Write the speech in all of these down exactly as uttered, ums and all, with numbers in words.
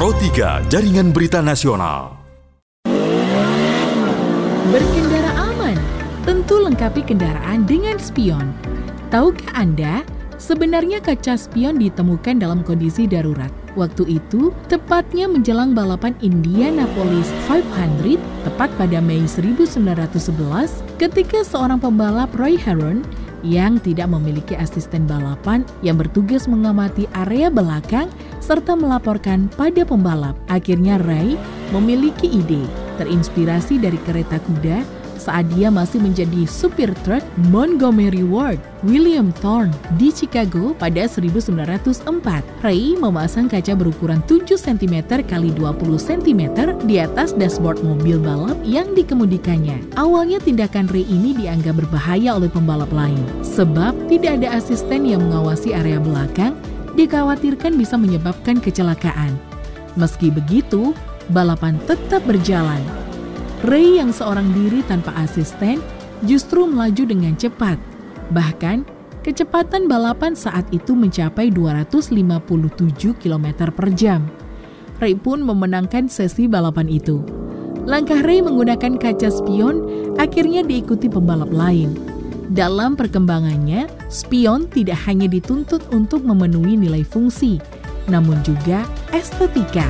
Pro tiga Jaringan Berita Nasional. Berkendara aman, tentu lengkapi kendaraan dengan spion. Tahukah Anda, sebenarnya kaca spion ditemukan dalam kondisi darurat. Waktu itu, tepatnya menjelang balapan Indianapolis lima ratus, tepat pada Mei seribu sembilan ratus sebelas, ketika seorang pembalap Roy Harron yang tidak memiliki asisten balapan yang bertugas mengamati area belakang serta melaporkan pada pembalap. Akhirnya Ray memiliki ide terinspirasi dari kereta kuda saat dia masih menjadi supir truk Montgomery Ward William Thorne di Chicago pada seribu sembilan ratus empat. Ray memasang kaca berukuran tujuh sentimeter kali dua puluh sentimeter di atas dashboard mobil balap yang dikemudikannya. Awalnya tindakan Ray ini dianggap berbahaya oleh pembalap lain, sebab tidak ada asisten yang mengawasi area belakang, dikhawatirkan bisa menyebabkan kecelakaan. Meski begitu, balapan tetap berjalan. Ray yang seorang diri tanpa asisten justru melaju dengan cepat. Bahkan, kecepatan balapan saat itu mencapai dua ratus lima puluh tujuh kilometer per jam. Ray pun memenangkan sesi balapan itu. Langkah Ray menggunakan kaca spion akhirnya diikuti pembalap lain. Dalam perkembangannya, spion tidak hanya dituntut untuk memenuhi nilai fungsi, namun juga estetika.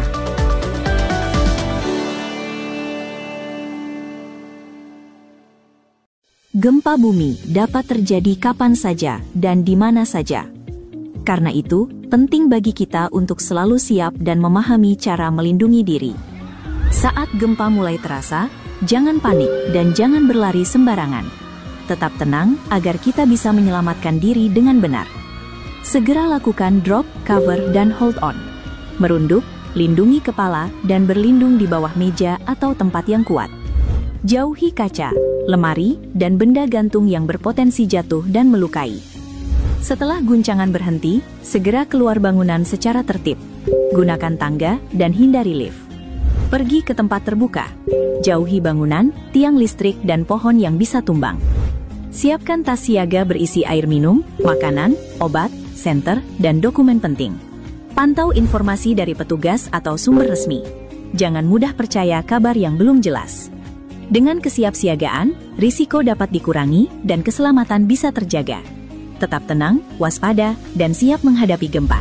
Gempa bumi dapat terjadi kapan saja dan di mana saja. Karena itu, penting bagi kita untuk selalu siap dan memahami cara melindungi diri. Saat gempa mulai terasa, jangan panik dan jangan berlari sembarangan. Tetap tenang agar kita bisa menyelamatkan diri dengan benar. Segera lakukan drop, cover, dan hold on. Merunduk, lindungi kepala, dan berlindung di bawah meja atau tempat yang kuat. Jauhi kaca, lemari, dan benda gantung yang berpotensi jatuh dan melukai. Setelah guncangan berhenti, segera keluar bangunan secara tertib. Gunakan tangga dan hindari lift. Pergi ke tempat terbuka. Jauhi bangunan, tiang listrik, dan pohon yang bisa tumbang. Siapkan tas siaga berisi air minum, makanan, obat, senter, dan dokumen penting. Pantau informasi dari petugas atau sumber resmi. Jangan mudah percaya kabar yang belum jelas. Dengan kesiapsiagaan, risiko dapat dikurangi dan keselamatan bisa terjaga. Tetap tenang, waspada, dan siap menghadapi gempa.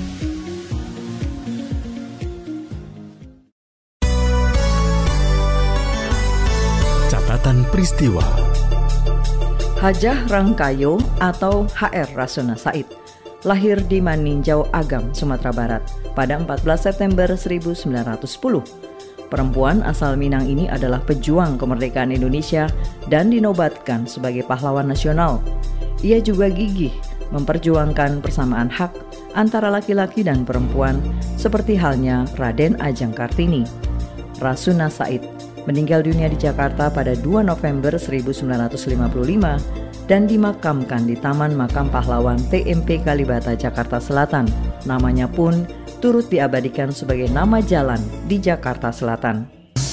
Catatan peristiwa. Hajah Rangkayo atau H R Rasuna Said lahir di Maninjau Agam, Sumatera Barat pada empat belas September seribu sembilan ratus sepuluh. Perempuan asal Minang ini adalah pejuang kemerdekaan Indonesia dan dinobatkan sebagai pahlawan nasional. Ia juga gigih memperjuangkan persamaan hak antara laki-laki dan perempuan seperti halnya Raden Ajeng Kartini. Rasuna Said meninggal dunia di Jakarta pada dua November seribu sembilan ratus lima puluh lima dan dimakamkan di Taman Makam Pahlawan T M P Kalibata, Jakarta Selatan. Namanya pun turut diabadikan sebagai nama jalan di Jakarta Selatan.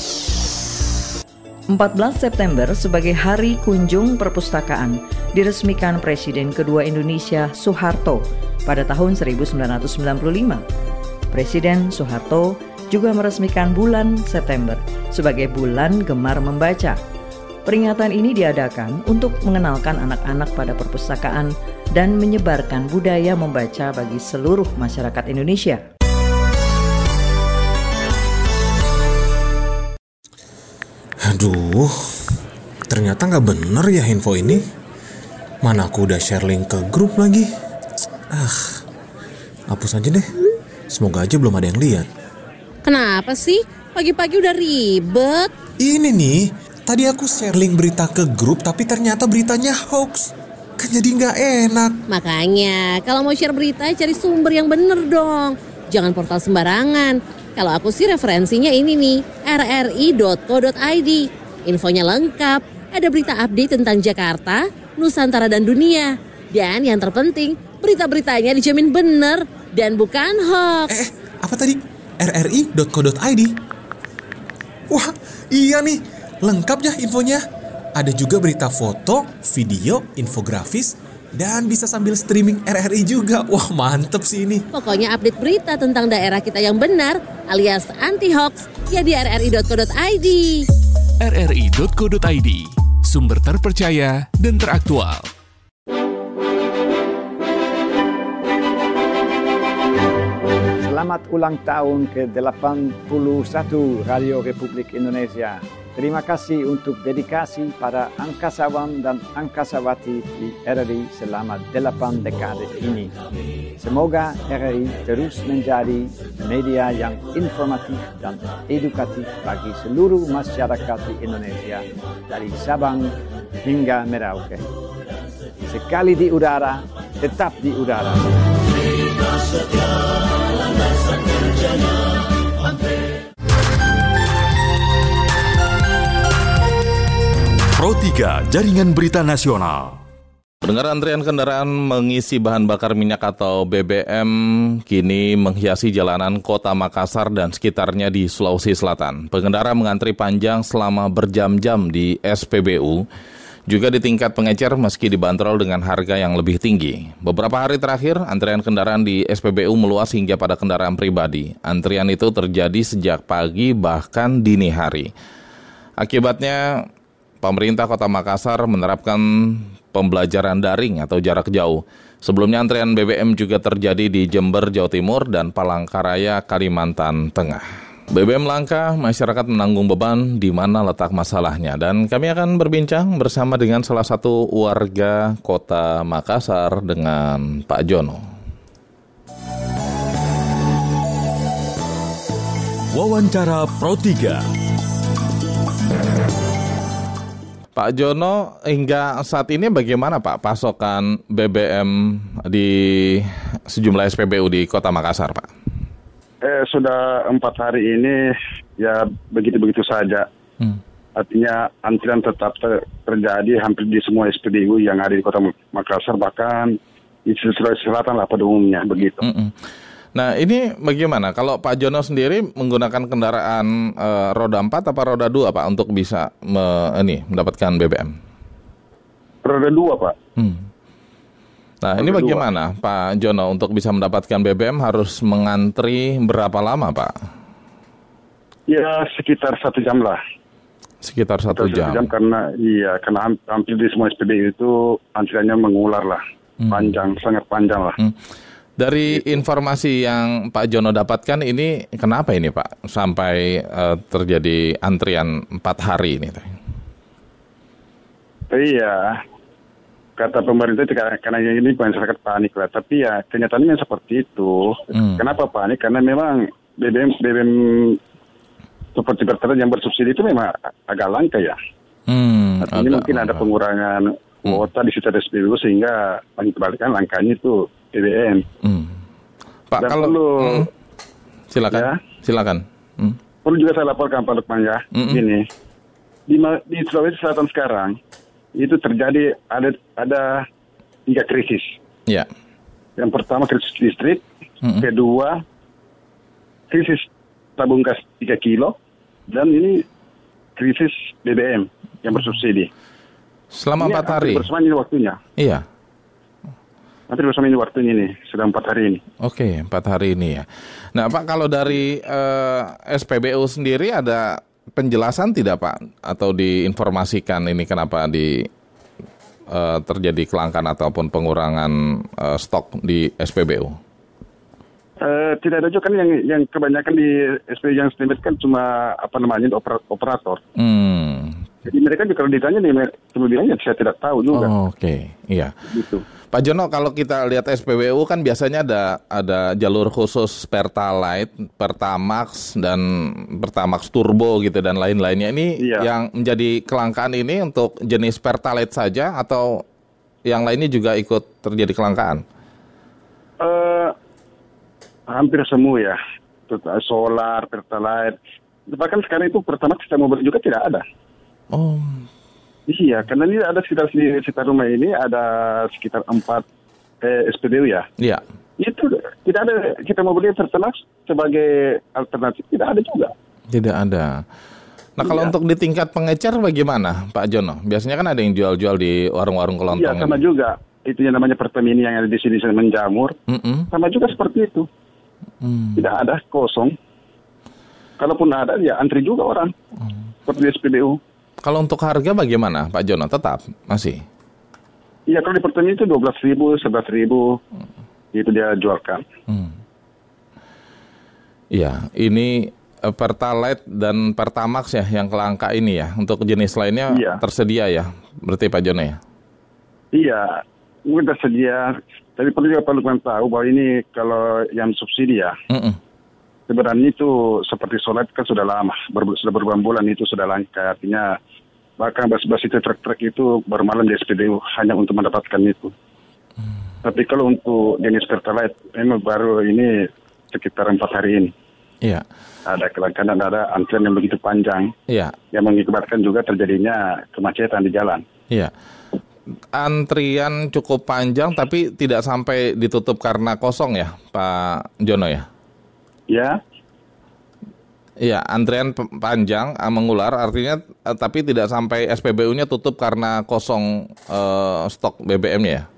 empat belas September sebagai Hari Kunjung Perpustakaan diresmikan Presiden kedua Indonesia Soeharto pada tahun seribu sembilan ratus sembilan puluh lima. Presiden Soeharto juga meresmikan bulan September sebagai bulan gemar membaca. Peringatan ini diadakan untuk mengenalkan anak-anak pada perpustakaan dan menyebarkan budaya membaca bagi seluruh masyarakat Indonesia. Aduh, ternyata nggak bener ya info ini. Mana aku udah share link ke grup lagi. Ah, hapus aja deh. Semoga aja belum ada yang lihat. Kenapa sih? Pagi-pagi udah ribet. Ini nih, tadi aku share link berita ke grup tapi ternyata beritanya hoax. Kan jadi nggak enak. Makanya, kalau mau share berita cari sumber yang bener dong. Jangan portal sembarangan. Kalau aku sih referensinya ini nih, r r i dot co dot i d. Infonya lengkap, ada berita update tentang Jakarta, Nusantara dan dunia. Dan yang terpenting, berita-beritanya dijamin bener dan bukan hoax. Eh, apa tadi? r r i dot co dot i d. Wah, iya nih, lengkap ya infonya. Ada juga berita foto, video, infografis, Dan bisa sambil streaming R R I juga. Wah, mantep sih ini. Pokoknya update berita tentang daerah kita yang benar alias anti-hoax ya di r r i dot co dot i d. r r i dot co dot i d, sumber terpercaya dan teraktual. Selamat ulang tahun ke delapan puluh satu Radio Republik Indonesia. Terima kasih untuk dedikasi para angkasawan dan angkasawati di R R I selama delapan dekade ini. Semoga R R I terus menjadi media yang informatif dan edukatif bagi seluruh masyarakat di Indonesia, dari Sabang hingga Merauke. Sekali di udara, tetap di udara. Pro tiga Jaringan Berita Nasional. Pendengar, antrian kendaraan mengisi bahan bakar minyak atau B B M kini menghiasi jalanan kota Makassar dan sekitarnya di Sulawesi Selatan. Pengendara mengantri panjang selama berjam-jam di S P B U, juga di tingkat pengecer meski dibanderol dengan harga yang lebih tinggi. Beberapa hari terakhir, antrian kendaraan di S P B U meluas hingga pada kendaraan pribadi. Antrian itu terjadi sejak pagi bahkan dini hari. Akibatnya, pemerintah Kota Makassar menerapkan pembelajaran daring atau jarak jauh. Sebelumnya antrian B B M juga terjadi di Jember, Jawa Timur dan Palangkaraya, Kalimantan Tengah. B B M langka, masyarakat menanggung beban, di mana letak masalahnya. Dan kami akan berbincang bersama dengan salah satu warga Kota Makassar dengan Pak Jono. Wawancara Pro tiga. Pak Jono, hingga saat ini bagaimana Pak pasokan B B M di sejumlah S P B U di Kota Makassar, Pak? Eh, sudah empat hari ini ya begitu-begitu saja. Hmm. Artinya antrian tetap ter- terjadi hampir di semua S P B U yang ada di Kota Makassar, bahkan di Sulawesi Selatan lah pada umumnya begitu. Hmm. Nah, ini bagaimana? Kalau Pak Jono sendiri menggunakan kendaraan e, roda empat atau roda dua, Pak, untuk bisa me, ini, mendapatkan B B M? Roda dua, Pak. Hmm. Nah, roda ini bagaimana, dua. Pak Jono, untuk bisa mendapatkan B B M harus mengantri berapa lama, Pak? Ya, sekitar satu jam lah. Sekitar satu jam. Satu jam karena, iya, karena hampir di semua S P B U itu antriannya mengular lah. Hmm. Panjang, sangat panjang lah. Hmm. Dari informasi yang Pak Jono dapatkan ini, kenapa ini Pak sampai uh, terjadi antrian empat hari ini? Iya, kata pemerintah karena ini masyarakat panik lah. Tapi ya kenyataannya seperti itu. Hmm. Kenapa panik? Karena memang B B M B B M seperti Pertalite yang bersubsidi itu memang agak langka ya. Hmm, Artinya mungkin ada pengurangan kuota hmm. di sekitar S P B U sehingga kebalikan langkanya itu B B M. Hmm. Pak, dan kalau perlu, hmm, silakan, ya, silakan. Hmm. Perlu juga saya laporkan Pak Lukman ya, hmm. ini di, di Sulawesi Selatan sekarang itu terjadi ada ada tiga krisis. Ya. Yang pertama krisis listrik, hmm. kedua krisis tabung gas tiga kilo, dan ini krisis B B M yang bersubsidi. Selama ini empat hari. Bersama ini waktunya. Iya. Nanti bersama ini waktunya ini, sudah empat hari ini. Oke, empat hari ini ya. Nah Pak, kalau dari eh, S P B U sendiri ada penjelasan tidak Pak? Atau diinformasikan ini kenapa di eh, terjadi kelangkaan ataupun pengurangan eh, stok di S P B U? Uh, tidak ada juga kan yang yang kebanyakan di S P B U yang standar kan cuma apa namanya oper, operator. Hmm. Jadi mereka juga kalau ditanya nih, kemudiannya saya tidak tahu juga. Oh, Oke, okay. Iya. Gitu. Pak Jono, kalau kita lihat S P B U kan biasanya ada ada jalur khusus Pertalite, Pertamax dan Pertamax Turbo gitu dan lain-lainnya. Ini iya. Yang menjadi kelangkaan ini untuk jenis Pertalite saja atau yang lainnya juga ikut terjadi kelangkaan? Uh, hampir semua ya, solar, Pertalite. Bahkan sekarang itu Pertamax sistem mobil juga tidak ada. Oh. Iya, karena ini ada sekitar di sekitar rumah ini ada sekitar empat eh, S P B U ya. Iya. Itu tidak ada, kita mau beli Pertamax sebagai alternatif tidak ada juga. Tidak ada. Nah kalau iya. Untuk di tingkat pengecer bagaimana Pak Jono? Biasanya kan ada yang jual-jual di warung-warung kelontong. Iya sama ini. Juga. itu yang namanya Pertamini yang ada di sini menjamur, Mm-mm. sama juga seperti itu. Mm. Tidak ada, kosong. Kalaupun ada, ya antri juga orang. Mm. Seperti di S P B U. Kalau untuk harga bagaimana, Pak Jono? Tetap masih? Iya, kalau di Pertamini itu dua belas ribu, sebelas ribu, mm. itu dia jualkan. Mm. Iya, ini uh, Pertalite dan Pertamax ya yang kelangka ini ya. Untuk jenis lainnya iya. tersedia ya, berarti Pak Jono ya? Iya. Mungkin tersedia, tapi perlu juga perlu tahu bahwa ini kalau yang subsidi ya, Mm-mm. sebenarnya itu seperti solar kan sudah lama, ber, sudah berbulan-bulan itu sudah langka, artinya bahkan bas-bas itu truk-truk itu bermalam di S P B U hanya untuk mendapatkan itu. Mm. Tapi kalau untuk jenis Pertalite, memang baru ini sekitar empat hari ini. Iya. Ada kelangkaan dan ada antrian yang begitu panjang, Iya. yang mengakibatkan juga terjadinya kemacetan di jalan. Iya. Antrian cukup panjang tapi tidak sampai ditutup karena kosong ya, Pak Jono ya? Ya. Iya, antrian p- panjang mengular artinya eh, tapi tidak sampai S P B U-nya tutup karena kosong eh, stok B B M-nya ya?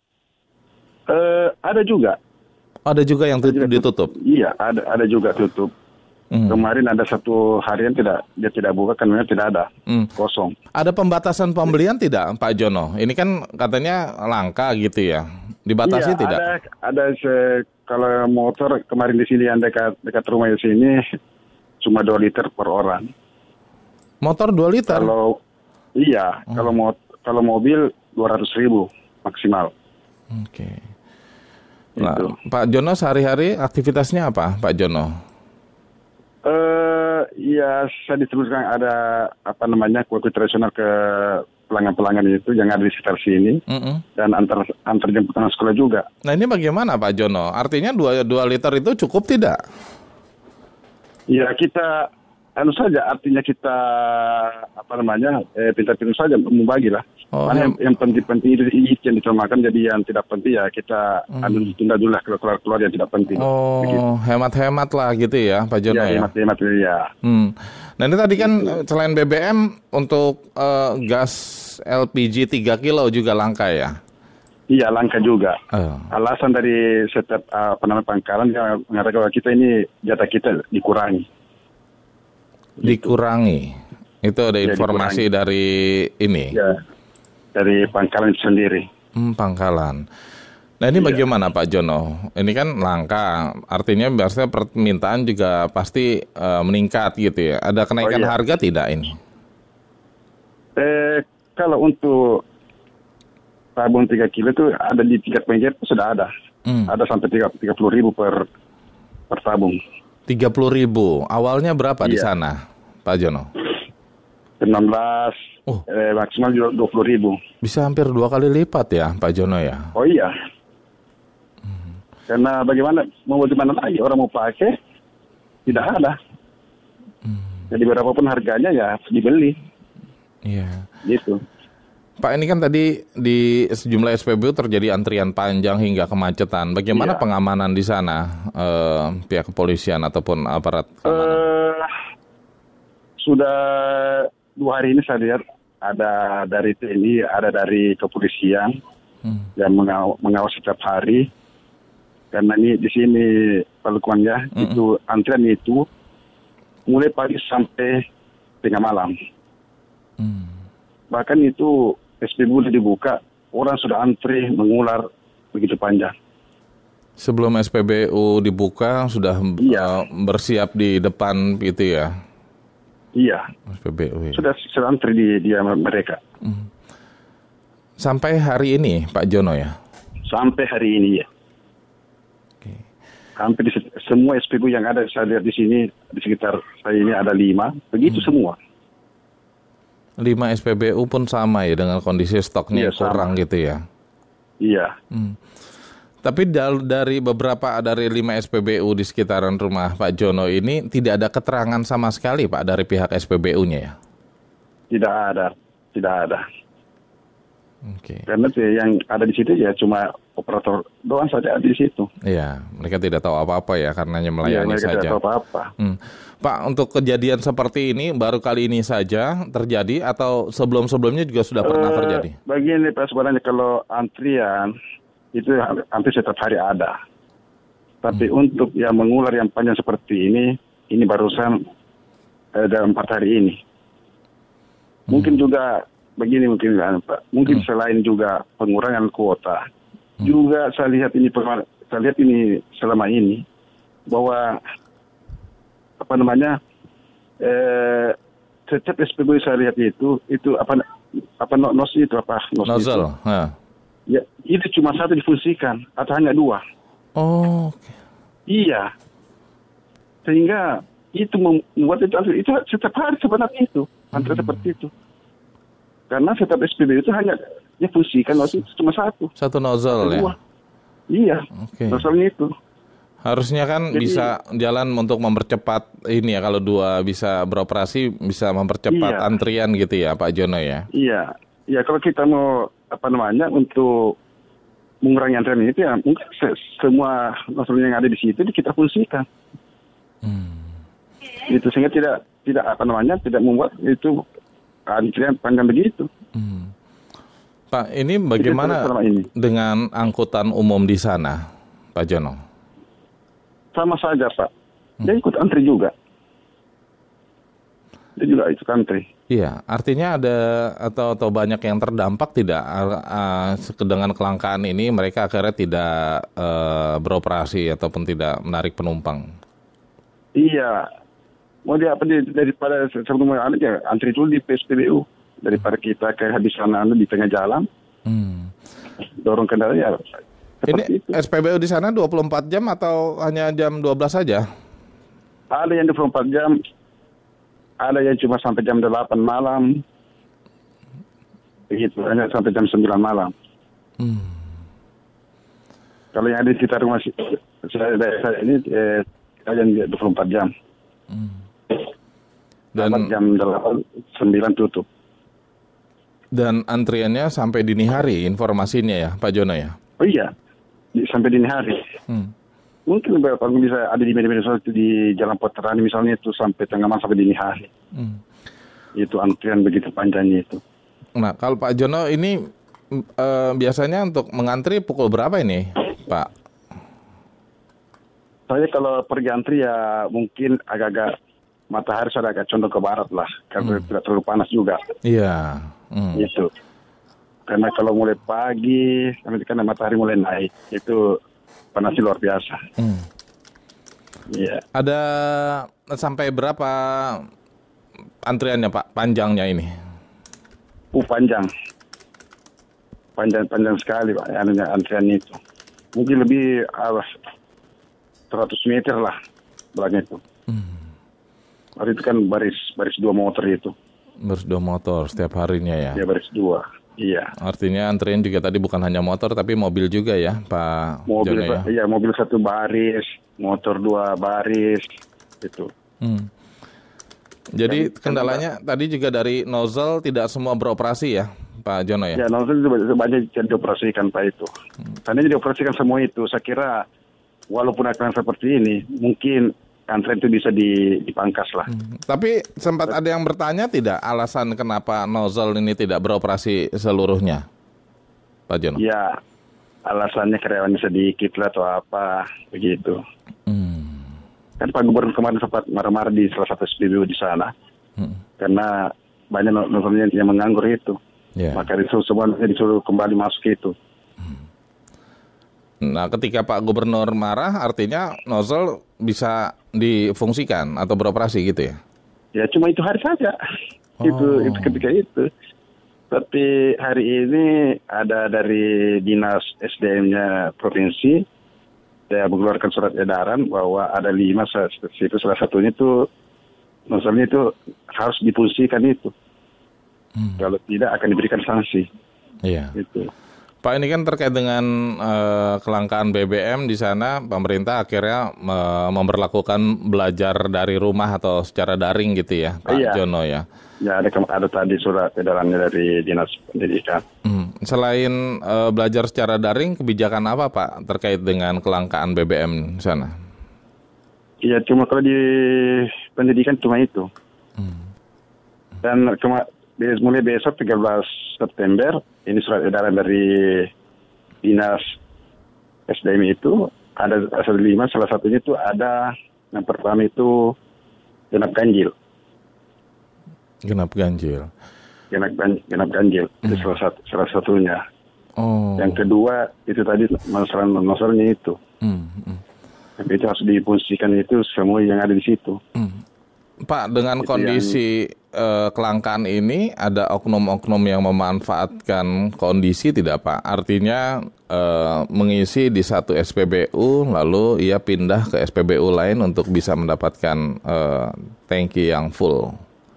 Uh, ada juga. Ada juga yang tutup, ditutup? Iya, ada ada juga tutup. Hmm. Kemarin ada satu harian tidak dia tidak buka karena tidak ada, hmm. kosong. Ada pembatasan pembelian tidak, Pak Jono? Ini kan katanya langka gitu ya, dibatasi iya, tidak? Ada ada se, kalau motor kemarin di sini yang dekat dekat rumah di sini cuma dua liter per orang. Motor dua liter? Kalau iya, hmm. kalau mo, kalau mobil dua ratus ribu maksimal. Oke. Okay. Nah, Pak Jono sehari-hari aktivitasnya apa, Pak Jono? Eh, uh, ya saya diteruskan ada apa namanya kue kue tradisional ke pelanggan-pelanggan itu yang ada di sekitar sini, mm-hmm. dan antar antar jemput anak sekolah juga. Nah ini bagaimana Pak Jono? Artinya dua dua liter itu cukup tidak? Ya kita anu saja, artinya kita apa namanya eh, pintar-pintar saja membagi lah. Oh, yang, yang penting-penting itu yang ditermakan, jadi yang tidak penting ya kita hmm. anu tunda dulu lah keluar-keluar yang tidak penting. Oh, begitu. Hemat-hemat lah gitu ya Pak Jono ya? Hemat-hemat ya. Hmm. Nah ini tadi kan gitu. Selain B B M untuk uh, gas L P G tiga kilo juga langka ya? Iya langka juga. Oh. Alasan dari setiap uh, penampilan pangkalan yang mengatakan bahwa kita ini jatah kita dikurangi. Dikurangi? Itu ada ya, informasi dikurangi. Dari ini? Ya. Dari pangkalan sendiri. Hmm, pangkalan. Nah ini iya. Bagaimana Pak Jono? Ini kan langka, artinya biasanya permintaan juga pasti uh, meningkat gitu ya. Ada kenaikan oh, iya. harga tidak ini? Eh, kalau untuk tabung tiga kilo itu ada di tingkat pinggir sudah ada. Hmm. Ada sampai tiga puluh ribu per, per tabung. tiga puluh ribu. Awalnya berapa iya. di sana Pak Jono? enam belas, oh. eh, maksimal dua puluh ribu. Bisa hampir dua kali lipat ya Pak Jono ya? Oh iya. Hmm. Karena bagaimana, mau bagaimana lagi orang mau pakai, tidak ada. Hmm. Jadi berapapun harganya ya dibeli. Iya. Gitu. Pak ini kan tadi di sejumlah S P B U terjadi antrian panjang hingga kemacetan. Bagaimana iya. pengamanan di sana, eh, pihak kepolisian ataupun aparat keamanan? Uh, sudah dua hari ini saya lihat ada dari T N I, ada dari kepolisian hmm. yang mengaw- mengawasi setiap hari. Karena ini di sini Palukuannya hmm. itu antrian itu mulai pagi sampai tengah malam. Hmm. Bahkan itu S P B U dibuka, orang sudah antri mengular begitu panjang. Sebelum S P B U dibuka sudah iya. uh, bersiap di depan gitu ya? Iya. S P B U ya. Sudah sudah antri di dia mereka. Hmm. Sampai hari ini Pak Jono ya? Sampai hari ini ya. Okay. Hampir di semua S P B U yang ada saya lihat di sini di sekitar saya ini ada lima, begitu hmm. semua. Lima S P B U pun sama ya dengan kondisi stoknya iya, kurang sama. Gitu ya? Iya. Hmm. Tapi dari beberapa dari lima S P B U di sekitaran rumah Pak Jono ini tidak ada keterangan sama sekali Pak dari pihak S P B U-nya ya? Tidak ada, tidak ada. Oke. Okay. Karena yang ada di situ ya cuma operator doang saja di situ. Iya, mereka tidak tahu apa-apa ya karenanya melayani ya, mereka saja. Tidak tahu apa-apa. Hmm. Pak, untuk kejadian seperti ini baru kali ini saja terjadi atau sebelum-sebelumnya juga sudah pernah uh, terjadi? Begini Pak, sebenarnya kalau antrian itu hampir setiap hari ada. Tapi hmm. untuk yang mengular yang panjang seperti ini, ini barusan eh, dalam empat hari ini. Hmm. Mungkin juga begini mungkin Pak, mungkin hmm. selain juga pengurangan kuota, hmm. juga saya lihat ini saya lihat ini selama ini bahwa apa namanya eh, setiap S P B U saya lihat itu itu apa apa nos itu apa nos nozzle, itu. Ya, itu cuma satu difungsikan atau hanya dua. Oh, okay. Iya, sehingga itu membuat itu itu setiap hari sebenarnya itu antara hmm. seperti itu. Karena setiap S P B U itu hanya ya fungsikan nozzle itu cuma satu. Satu nozzle ya? Iya, okay. nozzle itu. Harusnya kan Jadi, bisa jalan untuk mempercepat ini ya, kalau dua bisa beroperasi bisa mempercepat iya. antrian gitu ya Pak Jono ya? Iya, iya kalau kita mau apa namanya untuk mengurangi antrian itu ya mungkin se- semua nozzle yang ada di situ kita fungsikan. Hmm. Itu sehingga tidak tidak apa namanya tidak membuat itu antrian panjang begitu. Hmm. Pak, ini bagaimana ini. dengan angkutan umum di sana, Pak Jono? Sama saja, Pak. Dia ikut antri juga. Dia juga ikut antri. Iya, artinya ada atau atau banyak yang terdampak tidak uh, dengan kelangkaan ini, mereka akhirnya tidak uh, beroperasi ataupun tidak menarik penumpang. Iya. Mau dia apa di, daripada sebelum aja antri dulu di P S P B U daripada kita kehabisan anu di tengah jalan. Hmm. Dorong kendaraan ya. Ini itu. S P B U di sana dua puluh empat jam atau hanya jam dua belas saja? Ada yang dua puluh empat jam. Ada yang cuma sampai jam delapan malam. Begitu, hanya sampai jam sembilan malam. Hmm. Kalau yang ada di sekitar rumah saya, saya ini eh, yang dua puluh empat jam. Hmm. Dan jam delapan, sembilan tutup. Dan antriannya sampai dini hari informasinya ya, Pak Jono ya? Oh iya, sampai dini hari. Hmm. Mungkin beberapa bisa ada di media-media sosial itu di Jalan Poterani misalnya itu sampai tengah malam sampai dini hari. Hmm. Itu antrian begitu panjangnya itu. Nah, kalau Pak Jono ini e, biasanya untuk mengantri pukul berapa ini, Pak? Saya kalau pergi antri ya mungkin agak-agak matahari sudah agak condong ke barat lah, karena hmm. tidak terlalu panas juga. Iya. Hmm. Itu. Karena kalau mulai pagi, karena matahari mulai naik, itu panasnya luar biasa. Hmm. Iya. Ada sampai berapa antriannya Pak, panjangnya ini? Uh, panjang. Panjang-panjang sekali Pak, antriannya itu. Mungkin lebih awas seratus meter lah belakangnya itu. Hmm. Hari itu kan baris baris dua motor itu. Baris dua motor setiap harinya ya? Ya baris dua, iya. Artinya antrian juga tadi bukan hanya motor tapi mobil juga ya Pak mobil, Jono ya? Iya, mobil satu baris, motor dua baris, itu. Hmm. Jadi Dan, kendalanya kan, tadi juga dari nozzle tidak semua beroperasi ya Pak Jono ya? Ya nozzle itu banyak yang dioperasikan Pak itu. Hmm. Karena dioperasikan semua itu, saya kira walaupun akan seperti ini, mungkin antrian itu bisa dipangkas lah. Hmm. Tapi sempat ada yang bertanya tidak alasan kenapa nozzle ini tidak beroperasi seluruhnya, Pak Jono? Ya, alasannya karyawannya sedikit lah atau apa, begitu. Hmm. Kan Pak Gubernur kemarin sempat marah-marah di salah satu S P B U di sana, hmm. karena banyak nozzle yang menganggur itu. Yeah. Maka disuruh semuanya disuruh kembali masuk itu. Nah, ketika Pak Gubernur marah, artinya nozzle bisa difungsikan atau beroperasi gitu ya? Ya, cuma itu hari saja. Oh. Itu, itu ketika itu. Tapi hari ini ada dari Dinas S D M-nya Provinsi, saya mengeluarkan surat edaran bahwa ada lima, itu salah satunya itu, nozzle-nya itu harus difungsikan itu. Hmm. Kalau tidak akan diberikan sanksi. Iya. Itu. Pak, ini kan terkait dengan uh, kelangkaan B B M di sana, pemerintah akhirnya uh, memberlakukan belajar dari rumah atau secara daring gitu ya, Pak iya. Jono ya. Ya, ada, ada tadi surat edarannya dari Dinas Pendidikan. Hmm. Selain uh, belajar secara daring, kebijakan apa Pak terkait dengan kelangkaan B B M di sana? Iya, cuma kalau di pendidikan cuma itu. Hmm. Dan cuma mulai besok tiga belas September, ini surat edaran dari Dinas S D M itu, ada ada lima, salah satunya itu ada, yang pertama itu genap ganjil. Genap ganjil. Genap, genap ganjil, hmm. itu salah, satu, salah satunya. Oh. Yang kedua, itu tadi masalah-masalahnya itu. Hmm. Hmm. Tapi itu harus difungsikan itu semua yang ada di situ. Hmm. Pak, dengan itu kondisi yang... uh, kelangkaan ini, ada oknum-oknum yang memanfaatkan kondisi tidak Pak? Artinya uh, mengisi di satu S P B U, lalu ia pindah ke S P B U lain untuk bisa mendapatkan uh, tangki yang full.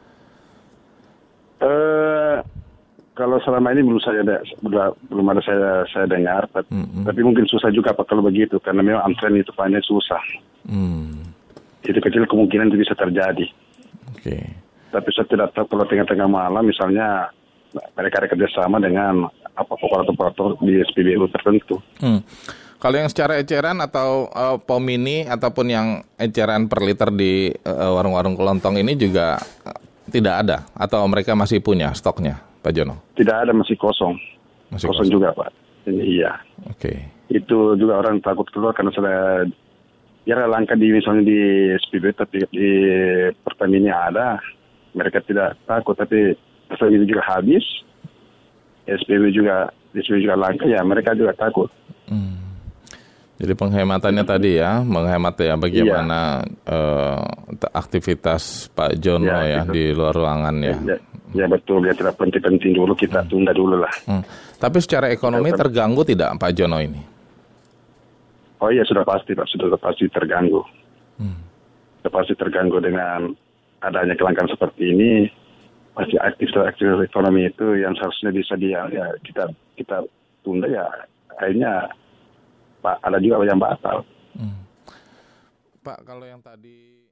Uh, kalau selama ini belum saya ada, belum ada saya saya dengar, tapi, mm-hmm. tapi mungkin susah juga Pak kalau begitu, karena memang antrean itu banyak susah. Mm. Itu kecil kemungkinan itu bisa terjadi. Oke. Okay. Tapi saya tidak tahu kalau tengah-tengah malam misalnya mereka ada kerjasama dengan apa operator-operator di S P B U tertentu. Hmm. Kalau yang secara eceran atau uh, pom mini ataupun yang eceran per liter di uh, warung-warung kelontong ini juga uh, tidak ada atau mereka masih punya stoknya, Pak Jono? Tidak ada, masih kosong. Masih kosong, kosong juga Pak. Ini, iya. Oke. Okay. Itu juga orang takut keluar karena sudah ya langka di misalnya di S P B U tapi di Pertamina ada, mereka tidak takut, tapi setelah itu juga habis, S P B U juga S P B U juga langka, ya mereka juga takut. Hmm. Jadi penghematannya tadi ya, menghemat ya bagaimana iya. uh, aktivitas Pak Jono ya, ya gitu. Di luar ruangan ya. Ya, ya betul, ya tidak penting-penting dulu, kita hmm. tunda dulu lah. Hmm. Tapi secara ekonomi ya, terganggu tidak Pak Jono ini? Oh iya, sudah pasti Pak, sudah pasti terganggu. Hmm. Sudah pasti terganggu dengan adanya kelangkaan seperti ini. Pasti aktivitas ekonomi itu yang seharusnya bisa dia ya kita kita tunda ya akhirnya Pak ada juga yang batal. Hmm. Pak, kalau yang tadi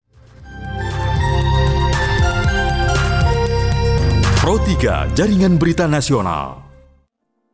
Pro tiga Jaringan Berita Nasional.